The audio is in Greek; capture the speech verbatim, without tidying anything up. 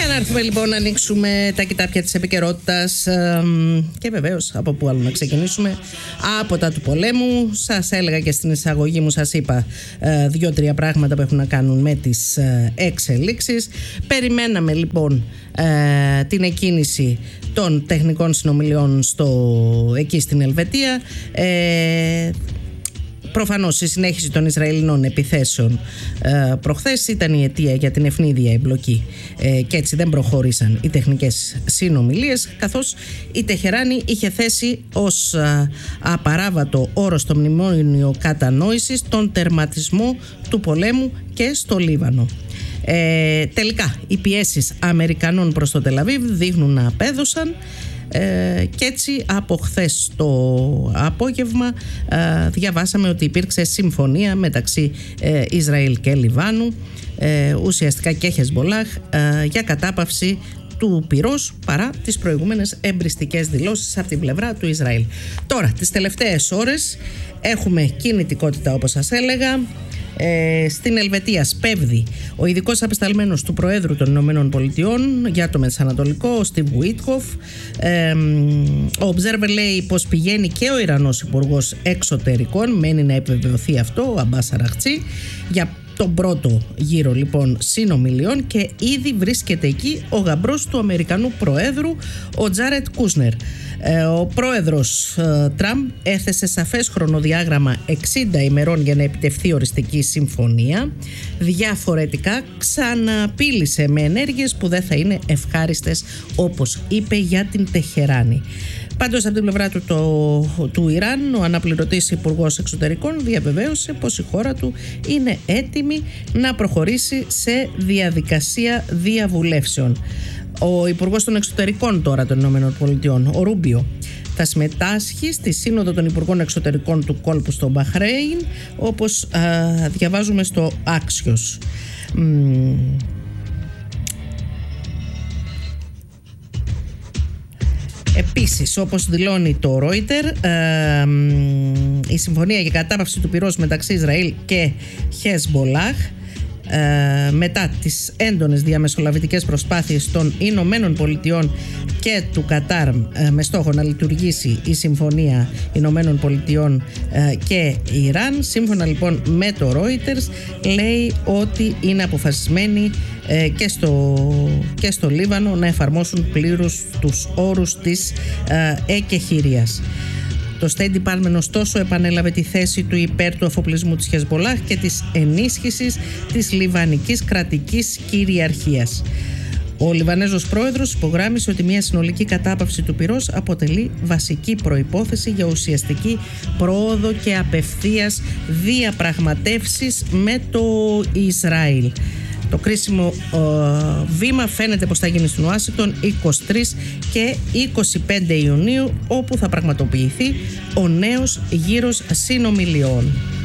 Για να έρθουμε λοιπόν να ανοίξουμε τα κοιτάπια της επικαιρότητας και βεβαίως από πού άλλο να ξεκινήσουμε. Από τα του πολέμου. Σας έλεγα και στην εισαγωγή μου, σας είπα δύο-τρία πράγματα που έχουν να κάνουν με τις εξελίξεις. Περιμέναμε λοιπόν την εκκίνηση των τεχνικών συνομιλιών στο, εκεί στην Ελβετία. Ε, Προφανώς η συνέχιση των Ισραηλινών επιθέσεων ε, προχθές ήταν η αιτία για την ευνίδια εμπλοκή ε, και έτσι δεν προχώρησαν οι τεχνικές συνομιλίες, καθώς η Τεχεράνη είχε θέσει ως ε, απαράβατο όρο στο μνημόνιο κατανόησης τον τερματισμό του πολέμου και στο Λίβανο. Ε, τελικά οι πιέσεις Αμερικανών προς το Τελαβίβ δείχνουν να απέδωσαν. Ε, και έτσι από χθες το απόγευμα ε, διαβάσαμε ότι υπήρξε συμφωνία μεταξύ ε, Ισραήλ και Λιβάνου, ε, ουσιαστικά και Χεσμπολάχ, ε, για κατάπαυση του πυρός παρά τις προηγούμενες εμπριστικές δηλώσεις από την πλευρά του Ισραήλ. Τώρα τις τελευταίες ώρες έχουμε κινητικότητα, όπως σας έλεγα. Ε, στην Ελβετία σπέβδει ο ειδικός απεσταλμένος του Προέδρου των Ηνωμένων Πολιτειών για το Μεσανατολικό, ο Στιβ Βουίτκοφ. ε, Ο Observer λέει πως πηγαίνει και ο Ιρανός Υπουργός Εξωτερικών, μένει να επιβεβαιωθεί αυτό, ο Αμπάς Αραχτσί, για τον πρώτο γύρο λοιπόν συνομιλιών, και ήδη βρίσκεται εκεί ο γαμπρός του Αμερικανού Προέδρου, ο Τζάρετ Κούσνερ. Ο πρόεδρος Τραμπ έθεσε σαφές χρονοδιάγραμμα εξήντα ημερών για να επιτευχθεί οριστική συμφωνία. Διαφορετικά ξαναπείλησε με ενέργειες που δεν θα είναι ευχάριστες, όπως είπε, για την Τεχεράνη. Πάντως από την πλευρά του, το, του Ιράν, ο αναπληρωτής υπουργός εξωτερικών διαβεβαίωσε πως η χώρα του είναι έτοιμη να προχωρήσει σε διαδικασία διαβουλεύσεων. Ο Υπουργός των Εξωτερικών τώρα των Ηνωμένων Πολιτειών, ο Ρούμπιο, θα συμμετάσχει στη Σύνοδο των Υπουργών Εξωτερικών του κόλπου στο Μπαχρέιν, όπως α, διαβάζουμε στο Άξιος. Μ, Επίσης, όπως δηλώνει το Reuters, ε, η συμφωνία για κατάπαυση του πυρός μεταξύ Ισραήλ και Χεσμπολάχ, ε, μετά τις έντονες διαμεσολαβητικές προσπάθειες των Ηνωμένων Πολιτειών και του Κατάρ, ε, με στόχο να λειτουργήσει η συμφωνία Ηνωμένων Πολιτειών ε, και Ιράν, σύμφωνα λοιπόν με το Reuters, λέει ότι είναι αποφασισμένοι ε, και, στο, και στο Λίβανο να εφαρμόσουν πλήρως τους όρους της ε, εκεχηρίας. Το State Department ωστόσο επανέλαβε τη θέση του υπέρ του αφοπλισμού της Χεσμπολάχ και της ενίσχυσης της λιβανικής κρατικής κυριαρχίας. Ο Λιβανέζος πρόεδρος υπογράμμισε ότι μια συνολική κατάπαυση του πυρός αποτελεί βασική προϋπόθεση για ουσιαστική πρόοδο και απευθείας διαπραγματεύσεις με το Ισραήλ. Το κρίσιμο ε, βήμα φαίνεται πως θα γίνει στην Ουάσιγκτον είκοσι τρεις και είκοσι πέντε Ιουνίου, όπου θα πραγματοποιηθεί ο νέος γύρος συνομιλιών.